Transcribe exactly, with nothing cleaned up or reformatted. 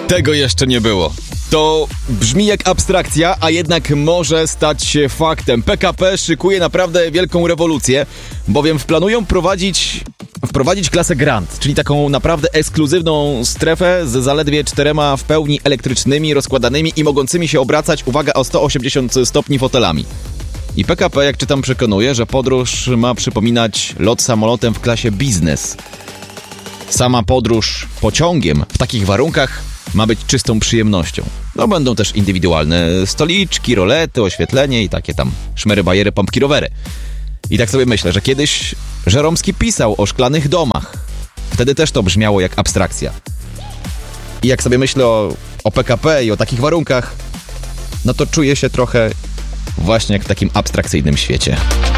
Tego jeszcze nie było. To brzmi jak abstrakcja, a jednak może stać się faktem. P K P szykuje naprawdę wielką rewolucję, bowiem planują prowadzić, wprowadzić klasę Grand, czyli taką naprawdę ekskluzywną strefę z zaledwie czterema w pełni elektrycznymi, rozkładanymi i mogącymi się obracać, uwaga, o sto osiemdziesiąt stopni fotelami. I P K P, jak czytam, przekonuje, że podróż ma przypominać lot samolotem w klasie biznes. Sama podróż pociągiem w takich warunkach ma być czystą przyjemnością. No będą też indywidualne stoliczki, rolety, oświetlenie i takie tam szmery, bajery, pompki, rowery. I tak sobie myślę, że kiedyś Żeromski pisał o szklanych domach. Wtedy też to brzmiało jak abstrakcja. I jak sobie myślę o, o P K P i o takich warunkach, no to czuję się trochę właśnie jak w takim abstrakcyjnym świecie.